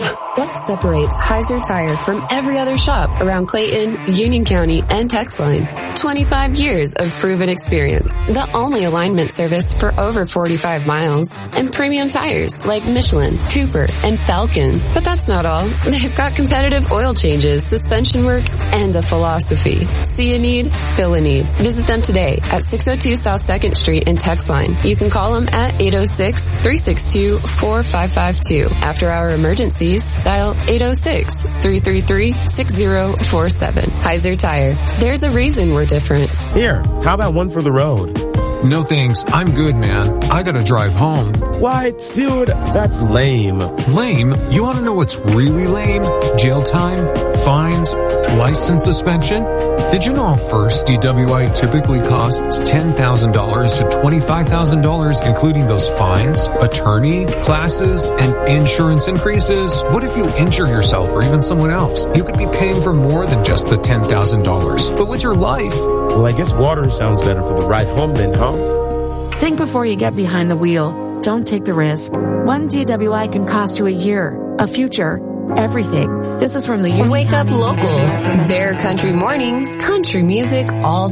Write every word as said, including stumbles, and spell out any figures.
What separates Heiser Tire from every other shop around Clayton, Union County, and Texline? twenty-five years of proven experience. The only alignment service for over forty-five miles. And premium tires like Michelin, Cooper, and Falcon. But that's not all. They've got competitive oil changes, suspension work, and a philosophy. See a need, fill a need. Visit them today at six oh two South second Street in Texline. You can call them at eight oh six, three six two, four five five two. After our emergencies, dial eight oh six, three three three, six oh four seven. Heiser Tire. There's a reason we're different. Here, how about one for the road? No thanks. I'm good, man. I gotta drive home. What? Dude, that's lame. Lame? You wanna know what's really lame? Jail time? Fines? License suspension? Did you know a first D W I typically costs ten thousand dollars to twenty-five thousand dollars, including those fines, attorney, classes, and insurance increases? What if you injure yourself or even someone else? You could be paying for more than just the ten thousand dollars. But with your life... Well, I guess water sounds better for the ride home then, huh? Think before you get behind the wheel. Don't take the risk. One D W I can cost you a year, a future, everything. This is from the Union Wake up County local. Bear Country Mornings. Country music all